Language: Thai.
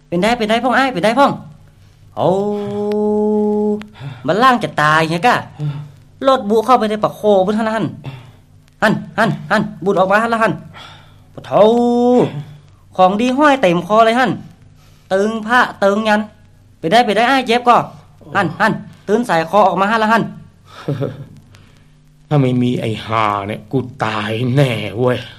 เป็นได้พ่องอ้ายเป็นได้พ่องโอ้มันล่างจะตายไงกะรถบุเข้าไปในปากโคบนท่านหันบุดออกมาหันละหันปะเท่าของดีห้อยเต็มคอเลยหันตึงผ้าตึงยันไปได้อ้ายเจ็บก็หันตื่นใส่คอออกมาหันละหันถ้าไม่มีไอ้ห่าเนี่ยกูตายแน่เว้ย